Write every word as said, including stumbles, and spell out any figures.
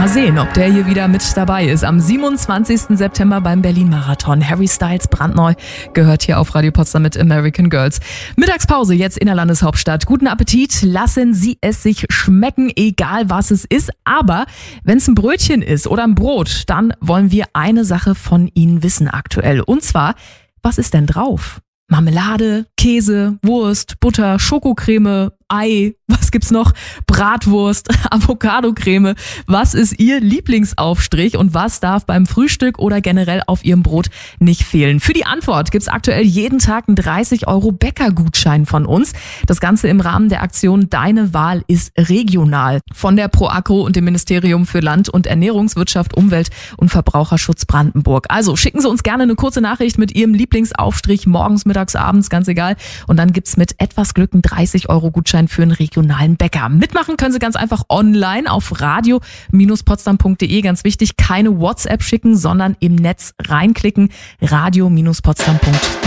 Mal sehen, ob der hier wieder mit dabei ist. Am siebenundzwanzigsten September beim Berlin-Marathon. Harry Styles, brandneu, gehört hier auf Radio Potsdam mit American Girls. Mittagspause jetzt in der Landeshauptstadt. Guten Appetit, lassen Sie es sich schmecken, egal was es ist. Aber wenn es ein Brötchen ist oder ein Brot, dann wollen wir eine Sache von Ihnen wissen aktuell. Und zwar, was ist denn drauf? Marmelade, Käse, Wurst, Butter, Schokocreme, Ei, was gibt's noch? Bratwurst, Avocadocreme. Was ist Ihr Lieblingsaufstrich und was darf beim Frühstück oder generell auf Ihrem Brot nicht fehlen? Für die Antwort gibt's aktuell jeden Tag einen dreißig Euro Bäckergutschein von uns. Das Ganze im Rahmen der Aktion Deine Wahl ist regional von der ProAgro und dem Ministerium für Land- und Ernährungswirtschaft, Umwelt und Verbraucherschutz Brandenburg. Also schicken Sie uns gerne eine kurze Nachricht mit Ihrem Lieblingsaufstrich, morgens, mittags, abends, ganz egal. Und dann gibt's mit etwas Glück einen dreißig Euro Gutschein für einen regionalen Bäcker. Mitmachen können Sie ganz einfach online auf radio Bindestrich potsdam punkt de. Ganz wichtig, keine WhatsApp schicken, sondern im Netz reinklicken. radio Bindestrich potsdam punkt de.